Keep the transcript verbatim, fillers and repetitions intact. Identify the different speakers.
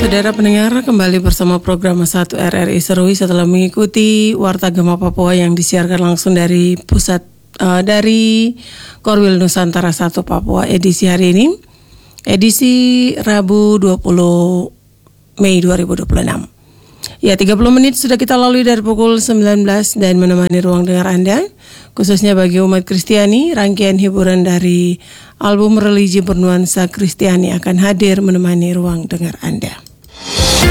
Speaker 1: saudara pendengar, kembali bersama program satu R R I Serui setelah mengikuti Warta Gema Papua yang disiarkan langsung dari pusat uh, dari Korwil Nusantara satu Papua edisi hari ini, edisi Rabu dua puluh Mei dua ribu dua puluh enam. Ya, tiga puluh menit sudah kita lalui dari pukul sembilan belas dan menemani ruang dengar Anda, khususnya bagi umat Kristiani. Rangkaian hiburan dari album religi bernuansa Kristiani akan hadir menemani ruang dengar Anda.